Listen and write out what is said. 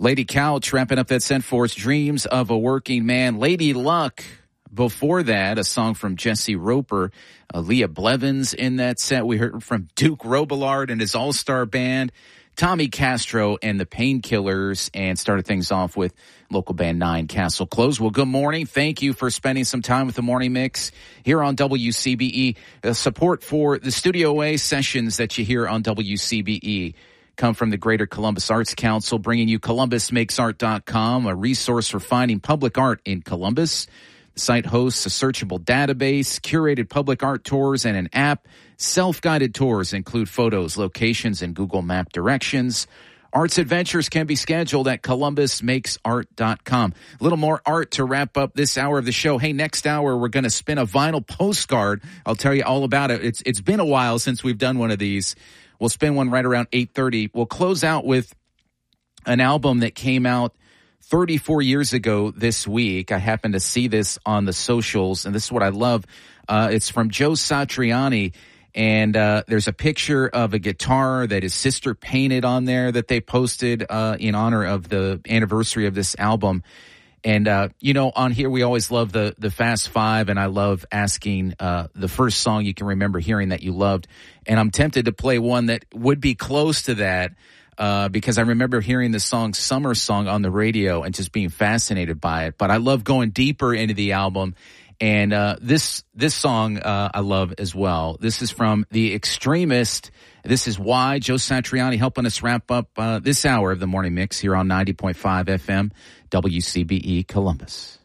Lady Couch wrapping up that set for us, Dreams of a Working Man. Lady Luck, before that, a song from Jesse Roper. Leah Blevins in that set. We heard from Duke Robillard and his all-star band. Tommy Castro and the Painkillers, and started things off with local band 9 Castle Close. Well, good morning. Thank you for spending some time with the Morning Mix here on WCBE. Support for the Studio A sessions that you hear on WCBE come from the Greater Columbus Arts Council, bringing you ColumbusMakesArt.com, a resource for finding public art in Columbus. The site hosts a searchable database, curated public art tours, and an app. Self-guided tours include photos, locations, and Google Map directions. Arts adventures can be scheduled at ColumbusMakesArt.com. A little more art to wrap up this hour of the show. Hey, next hour, we're going to spin a vinyl postcard. I'll tell you all about it. It's been a while since we've done one of these. We'll spin one right around 8:30. We'll close out with an album that came out 34 years ago this week. I happened to see this on the socials, and this is what I love. It's from Joe Satriani. And there's a picture of a guitar that his sister painted on there that they posted in honor of the anniversary of this album. And, on here we always love the Fast Five, and I love asking the first song you can remember hearing that you loved. And I'm tempted to play one that would be close to that because I remember hearing the song Summer Song on the radio and just being fascinated by it. But I love going deeper into the album. And this song I love as well. This is from The Extremist. This is Why. Joe Satriani helping us wrap up this hour of the Morning Mix here on 90.5 FM, WCBE Columbus.